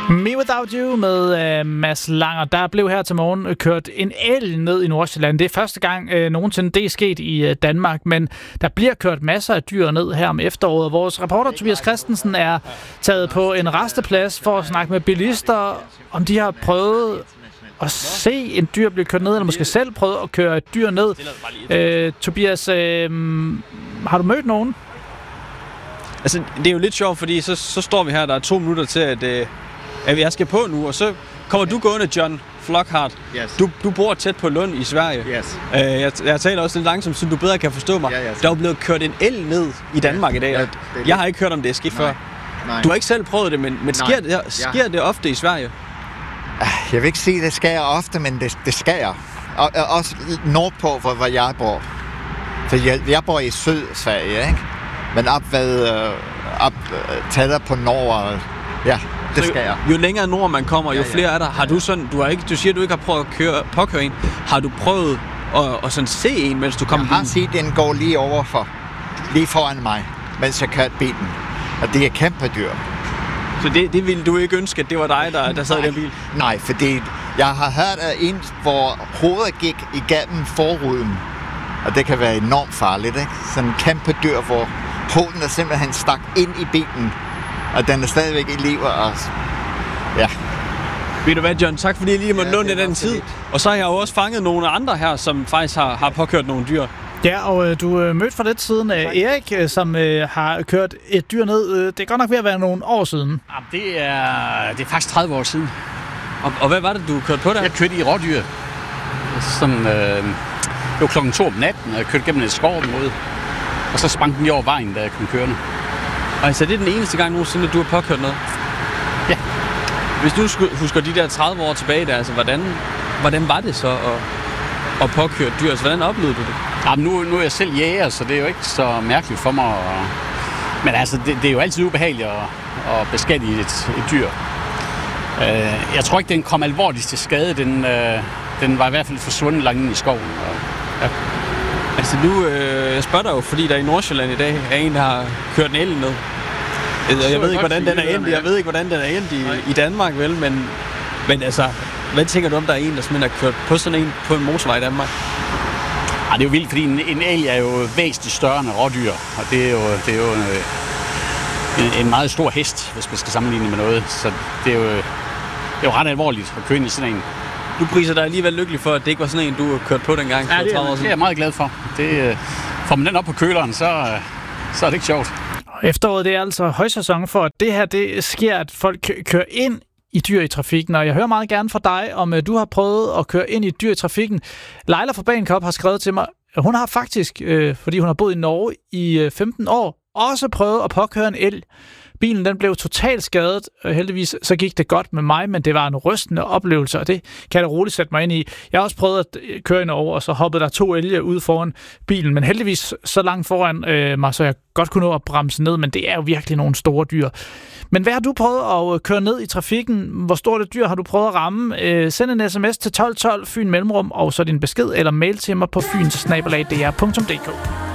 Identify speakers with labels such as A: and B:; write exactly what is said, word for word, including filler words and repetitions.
A: Me Without You med uh, Mads Langer. Der blev her til morgen kørt en elg ned i Nordsjælland. Det er første gang uh, nogensinde det er sket i uh, Danmark, men der bliver kørt masser af dyr ned her om efteråret. Vores reporter Tobias Christensen er taget på en rasteplads for at snakke med bilister, om de har prøvet at se en dyr blive kørt ned, eller måske selv prøvet at køre et dyr ned. Uh, Tobias, uh, har du mødt nogen?
B: Altså, det er jo lidt sjovt, fordi så, så står vi her, der er to minutter til, at, øh, at jeg skal på nu, og så kommer du gående, John Flockhart.
C: Yes.
B: Du, du bor tæt på Lund i Sverige.
C: Yes.
B: Øh, jeg, jeg taler også lidt langsomt, så du bedre kan forstå mig.
C: Ja, yes.
B: Der er jo blevet kørt en el ned i Danmark i dag,
C: Ja,
B: og
C: det
B: jeg har ikke hørt om det er sket før.
C: Nej.
B: Du har ikke selv prøvet det, men, men sker, det, sker det ofte i Sverige?
C: Jeg vil ikke sige, at det sker ofte, men det, det sker. Og, og også nordpå, hvor, hvor jeg bor. For jeg, jeg bor i Syd-Sverige, ikke? Men op ved... Øh, op øh, tættere på nord, ja, det skal jeg.
B: Jo, jo længere nord man kommer, jo
C: ja, ja.
B: flere er der. Har du sådan, du har ikke, du siger du ikke har prøvet at køre, påkøre en. Har du prøvet at, at sådan se en, mens du kommer?
C: Jeg har set den gå lige overfor, lige foran mig, mens jeg kørte bilen. Og det er kæmpe dyr.
B: Så det, det ville du ikke ønske, at det var dig, der, der sad i den bil?
C: Nej, fordi jeg har hørt af en, hvor hovedet gik igennem forruden. Og det kan være enormt farligt, ikke? Sådan en kæmpe dyr, hvor hovedet er simpelthen stak ind i bilen. Og den er stadigvæk i live, og ja.
B: Ved du hvad, John? Tak fordi jeg lige måtte
C: ja,
B: låne den tid.
C: Lidt.
B: Og så har jeg jo også fanget nogle andre her, som faktisk har, har påkørt nogle dyr.
A: Ja, og øh, du øh, mødte for lidt siden øh, Erik, øh, som øh, har kørt et dyr ned. Øh, det er godt nok ved at være nogle år siden.
D: Ja, det, er, det er faktisk tredive år siden.
B: Og, og hvad var det, du kørte på der?
D: Jeg kørte i rådyr. Sådan, øh, det var klokken to om natten, og jeg kørte gennem et skovområde. Og så sprang den lige over vejen, da jeg kom kørende.
B: Og altså, det er den eneste gang nogensinde, at du har påkørt noget?
D: Ja.
B: Hvis du husker de der tredive år tilbage, der, altså, hvordan, hvordan var det så at, at påkøre dyr? Altså, hvordan oplevede du det?
D: Jamen, nu, nu er jeg selv jæger, så det er jo ikke så mærkeligt for mig. At... Men altså, det, det er jo altid ubehageligt at, at beskadige et, et dyr. Uh, jeg tror ikke, den kom alvorligt til skade. Den, uh, den var i hvert fald forsvundet langt ind i skoven. Og, ja.
B: Altså nu, øh, jeg spørger dig jo, fordi der i Nordsjælland i dag er en, der har kørt en el ned. Jeg, jeg ved ikke, hvordan den er endt. Jeg ved ikke, hvordan den er endt i, i Danmark, vel? Men, men altså, hvad tænker du om, der er en, der simpelthen har kørt på sådan en på en motorvej i Danmark?
D: Ja, det er jo vildt, fordi en, en elg er jo væsentligt større end rådyr, og det er jo, det er jo en, en, en meget stor hest, hvis man skal sammenligne med noget. Så det er jo, det er jo ret alvorligt at køre ind i sådan en.
B: Du priser dig alligevel lykkelig for, at det ikke var sådan en, du kørte på dengang.
D: Ja, det er, det er jeg meget glad for. Det, får man den op på køleren, så, så er det ikke sjovt.
A: Efteråret, det er altså højsæson for, at det her det sker, at folk kører ind i dyr i trafikken. Og jeg hører meget gerne fra dig, om du har prøvet at køre ind i dyr i trafikken. Leila fra Bagenkop har skrevet til mig, at hun har faktisk, øh, fordi hun har boet i Norge i femten år, også prøvet at påkøre en elg. Bilen den blev totalt skadet, og heldigvis så gik det godt med mig, men det var en rystende oplevelse, og det kan jeg da roligt sætte mig ind i. Jeg har også prøvet at køre ind over, og så hoppede der to elge ud foran bilen, men heldigvis så langt foran øh, mig, så jeg godt kunne nå at bremse ned, men det er jo virkelig nogle store dyr. Men hvad har du prøvet at køre ned i trafikken? Hvor stort et dyr har du prøvet at ramme? Øh, send en sms til tolv tolv Fyn Mellemrum, og så din besked eller mail til mig på fyn snabel-a d r punktum d k.